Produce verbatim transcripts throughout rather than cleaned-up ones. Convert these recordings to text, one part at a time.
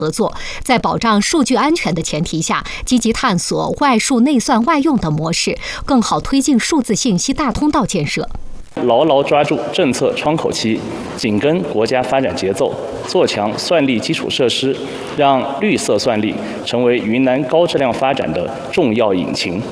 合作，在保障数据安全的前提下，积极探索外数内算外用的模式，更好推进数字信息大通道建设。 牢牢抓住政策窗口期，紧跟国家发展节奏，做强算力基础设施，让绿色算力成为云南高质量发展的重要引擎。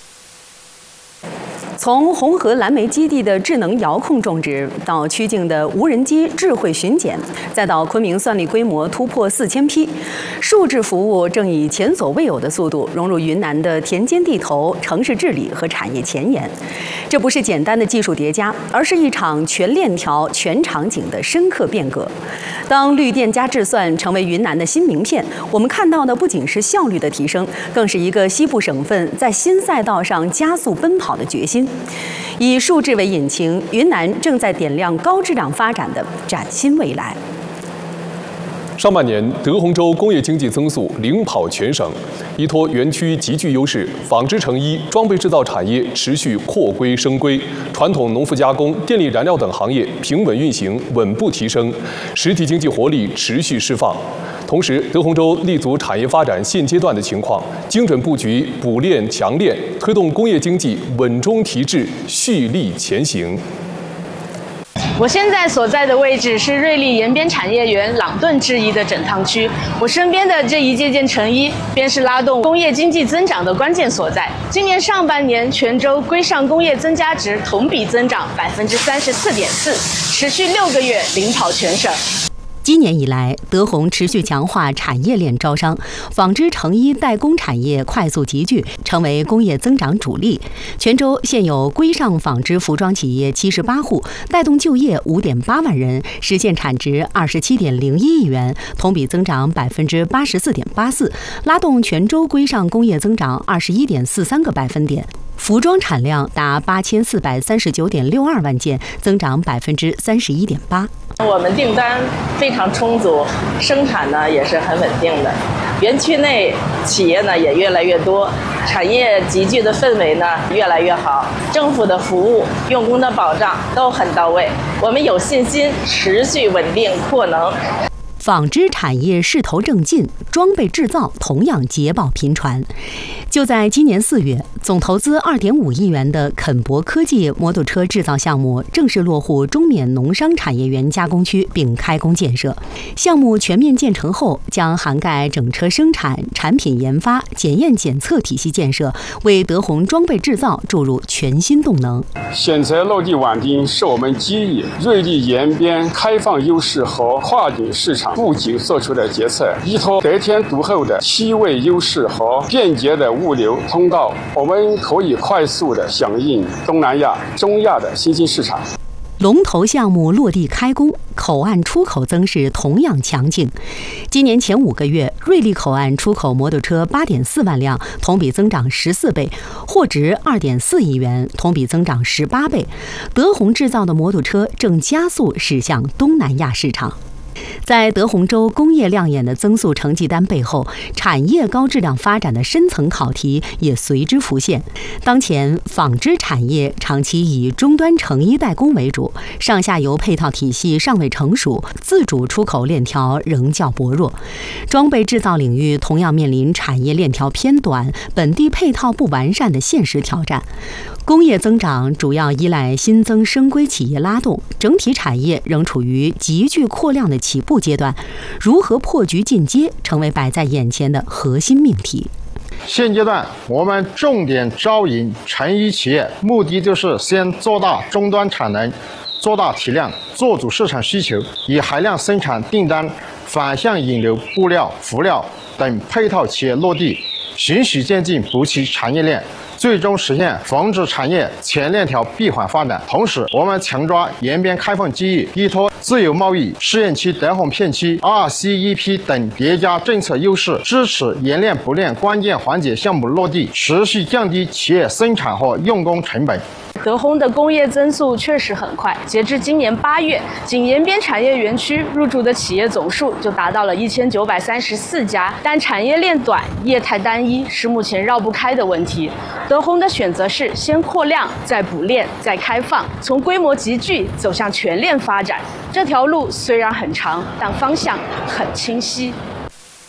从红河蓝莓基地的智能遥控种植，到曲靖的无人机智慧巡检，再到昆明算力规模突破四千批，数字服务正以前所未有的速度融入云南的田间地头、城市治理和产业前沿。这不是简单的技术叠加，而是一场全链条、全场景的深刻变革。当绿电加智算成为云南的新名片，我们看到的不仅是效率的提升，更是一个西部省份在新赛道上加速奔跑的决心。以数字为引擎，云南正在点亮高质量发展的崭新未来。 上半年，德宏州工业经济增速领跑全省，依托园区极具优势，纺织成衣、装备制造产业持续扩规升规，传统农副加工、电力燃料等行业平稳运行、稳步提升，实体经济活力持续释放。同时，德宏州立足产业发展现阶段的情况，精准布局补链强链，推动工业经济稳中提质、蓄力前行。 我现在所在的位置是瑞丽延边产业园朗顿制衣的整烫区，我身边的这一件件成衣，便是拉动工业经济增长的关键所在。今年上半年，全州规上工业增加值同比增长百分之三十四点四，持续六个月领跑全省。 今年以来，德宏持续强化产业链招商，纺织成衣代工产业快速集聚，成为工业增长主力。全州现有规上纺织服装企业七十八户，带动就业五点八万人，实现产值二十七点零一亿元，同比增长百分之八十四点八四，拉动全州规上工业增长二十一点四三个百分点。服装产量达八千四百三十九点六二万件，增长百分之三十一点八。 我们订单非常充足，生产呢也是很稳定的，园区内企业呢也越来越多，产业集聚的氛围呢越来越好，政府的服务、用工的保障都很到位，我们有信心持续稳定扩能。 纺织产业势头正劲，装备制造同样捷报频传。就在今年四月，总投资二点五亿元的肯博科技摩托车制造项目正式落户中缅农商产业园加工区并开工建设。项目全面建成后，将涵盖整车生产、产品研发、检验检测体系建设，为德宏装备制造注入全新动能。 选择落地稳定是我们基于瑞丽延边开放优势和跨境市场布局做出的决策，依托得天独厚的区位优势和便捷的物流通道，我们可以快速的响应东南亚、中亚的新兴市场。 龙头项目落地开工，口岸出口增势同样强劲。今年前五个月，瑞丽口岸出口摩托车八点四万辆，同比增长十四倍，货值二点四亿元，同比增长十八倍。德宏制造的摩托车正加速驶向东南亚市场。在德宏州工业亮眼的增速成绩单背后，产业高质量发展的深层考题也随之浮现。当前，纺织产业长期以终端成衣代工为主，上下游配套体系尚未成熟，自主出口链条仍较薄弱。装备制造领域同样面临产业链条偏短、本地配套不完善的现实挑战。工业增长主要依赖新增生规企业拉动，整体产业仍处于急剧扩量的起步阶段，如何破局进阶，成为摆在眼前的核心命题。 现阶段，我们重点招引成衣企业，目的就是先做大终端产能，做大体量，做主市场需求，以海量生产订单反向引流布料、服料等配套企业落地，循序渐进补齐产业链，最终实现纺织产业全链条闭环发展。同时，我们强抓延边开放机遇，依托自由贸易试验区、德宏片区、R C E P 等叠加政策优势，支持冶炼补链关键环节项目落地，持续降低企业生产和用工成本。 德宏的工业增速确实很快，截至今年八月，仅延边产业园区入驻的企业总数就达到了一千九百三十四家。但产业链短、业态单一是目前绕不开的问题。德宏的选择是先扩量，再补链，再开放，从规模集聚走向全链发展。这条路虽然很长，但方向很清晰。